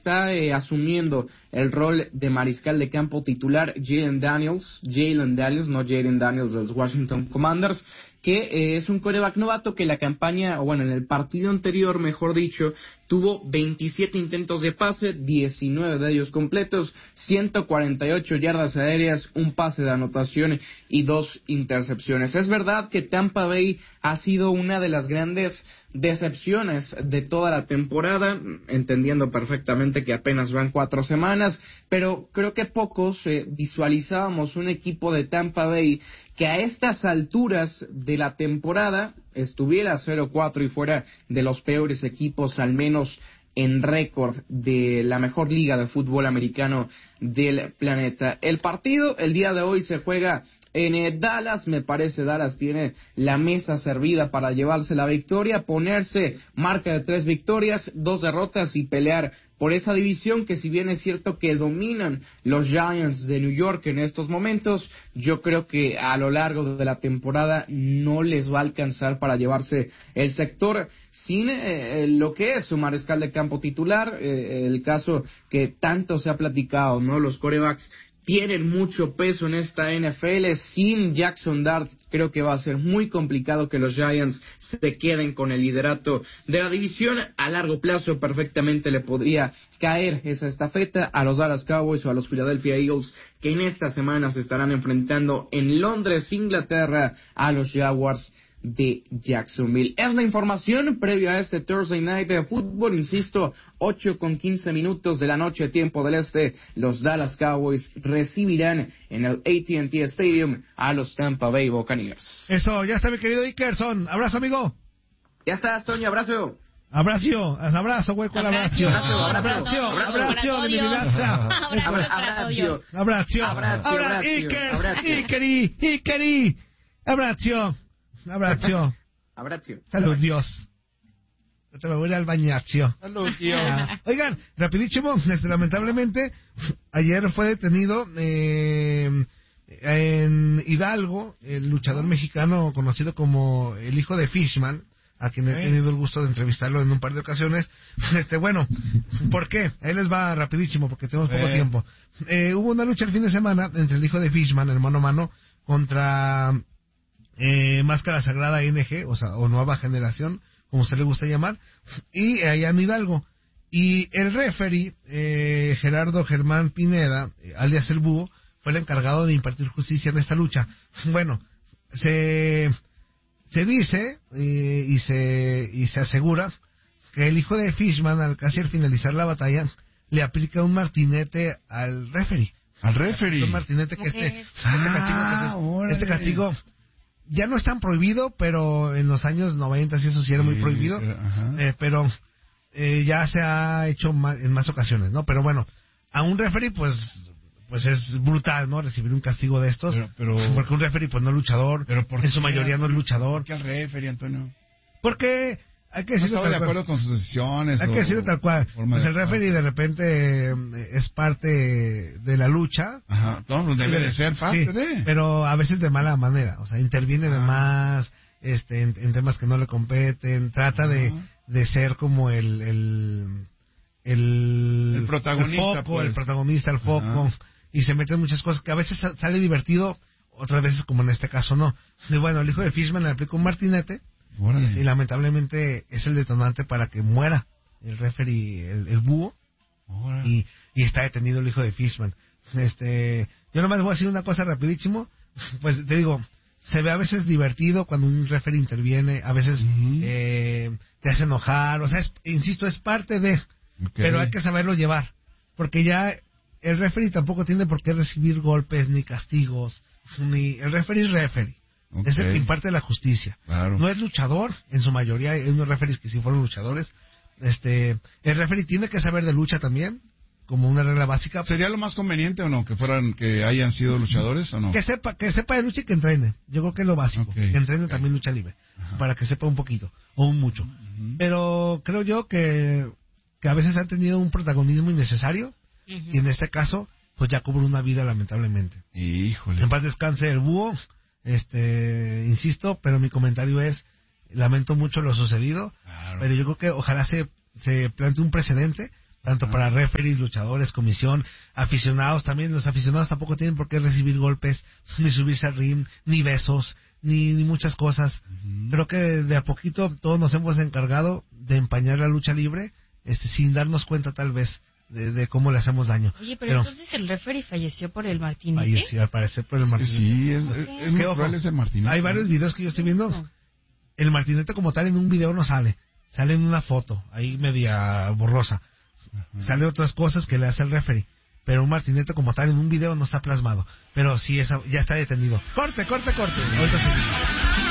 está asumiendo el rol de mariscal de campo titular Jalen Daniels, no Jaden Daniels de los Washington Commanders, que es un quarterback novato que en el partido anterior, mejor dicho, tuvo 27 intentos de pase, 19 de ellos completos, 148 yardas aéreas, un pase de anotación y 2 intercepciones. Es verdad que Tampa Bay ha sido una de las grandes decepciones de toda la temporada, entendiendo perfectamente que apenas van 4 semanas, pero creo que pocos visualizábamos un equipo de Tampa Bay que a estas alturas de la temporada estuviera 0-4 y fuera de los peores equipos, al menos en récord de la mejor liga de fútbol americano del planeta. El partido el día de hoy se juega en Dallas. Me parece Dallas tiene la mesa servida para llevarse la victoria, ponerse marca de 3 victorias, 2 derrotas y pelear por esa división que, si bien es cierto que dominan los Giants de New York en estos momentos, yo creo que a lo largo de la temporada no les va a alcanzar para llevarse el sector sin lo que es su mariscal de campo titular, el caso que tanto se ha platicado, ¿no? Los quarterbacks tienen mucho peso en esta NFL. Sin Jackson Dart, creo que va a ser muy complicado que los Giants se queden con el liderato de la división. A largo plazo perfectamente le podría caer esa estafeta a los Dallas Cowboys o a los Philadelphia Eagles, que en esta semana se estarán enfrentando en Londres, Inglaterra, a los Jaguars de Jacksonville. Es la información previa a este Thursday Night de fútbol. Insisto, 8:15 de la noche, tiempo del este. Los Dallas Cowboys recibirán en el AT&T Stadium a los Tampa Bay Buccaneers. Eso, ya está mi querido Ikerson. Abrazo, amigo. Ya está, Toño, abrazo. Abrazo, güey, con abrazo. Abrazo de mi vida. Abrazo. Ahora, Ikeri. Abrazo. Salud, Dios. Te me voy al bañacio. Salud, Dios. Oigan, rapidísimo, lamentablemente, ayer fue detenido en Hidalgo el luchador mexicano conocido como el hijo de Fishman, a quien he tenido el gusto de entrevistarlo en un par de ocasiones. Bueno, ¿por qué? Ahí les va rapidísimo porque tenemos poco tiempo. Hubo una lucha el fin de semana entre el hijo de Fishman, el mano a mano, contra Máscara Sagrada NG, o Nueva Generación, como se le gusta llamar, y allá en Hidalgo. Y el referee, Gerardo Germán Pineda, alias el Búho, fue el encargado de impartir justicia en esta lucha. Bueno, se dice y se asegura que el hijo de Fishman, casi al finalizar la batalla, le aplica un martinete al referee. Un martinete que este castigo ya no es tan prohibido, pero en los años 90 sí, eso sí era muy prohibido, pero ya se ha hecho en más ocasiones, ¿no? Pero bueno, a un referee pues es brutal, ¿no? Recibir un castigo de estos, porque un referee pues no es luchador, en su mayoría no es luchador. ¿Por qué al referee, Antonio? Porque hay que decirlo de acuerdo con sus decisiones. Hay que decirlo tal cual. Pues el referee de repente es parte de la lucha. Ajá, no, debe de ser parte de. Pero a veces de mala manera, interviene de más, en temas que no le competen, trata de ser como el protagonista, el protagonista, el foco, y se mete en muchas cosas que a veces sale divertido, otras veces como en este caso no. Y bueno, el hijo de Fishman le aplica un martinete. Y lamentablemente es el detonante para que muera el referee, el búho, y está detenido el hijo de Fishman. Yo nomás voy a decir una cosa rapidísimo, pues te digo, se ve a veces divertido cuando un referee interviene, a veces te hace enojar, insisto, es parte de, pero hay que saberlo llevar, porque ya el referee tampoco tiene por qué recibir golpes ni castigos, el referee es referee. Es el que imparte la justicia. Claro. No es luchador, en su mayoría hay unos referees que sí fueron luchadores. El referee tiene que saber de lucha también, como una regla básica. ¿Sería lo más conveniente o no que hayan sido luchadores o no? Que sepa de lucha y que entrene. Yo creo que es lo básico. Que entrene también lucha libre, para que sepa un poquito o un mucho. Pero creo yo que a veces han tenido un protagonismo innecesario, y en este caso pues ya cobró una vida lamentablemente. Híjole. En paz descanse el búho. Insisto, pero mi comentario es, lamento mucho lo sucedido, pero yo creo que ojalá se plantee un precedente tanto para referees, luchadores, comisión, aficionados también. Los aficionados tampoco tienen por qué recibir golpes, ni subirse al ring, ni besos, ni muchas cosas. Creo que de a poquito todos nos hemos encargado de empañar la lucha libre, sin darnos cuenta tal vez de cómo le hacemos daño. Oye, pero entonces el referee falleció por el martinete. Falleció, al parecer, por el martinete. Sí, es muy cruel ese martinete. Hay varios videos que yo estoy viendo. El martinete como tal en un video no sale. Sale en una foto, ahí media borrosa. Sale otras cosas que le hace el referee. Pero un martinete como tal en un video no está plasmado. Pero sí, ya está detenido. ¡Corte! Ahorita seguimos.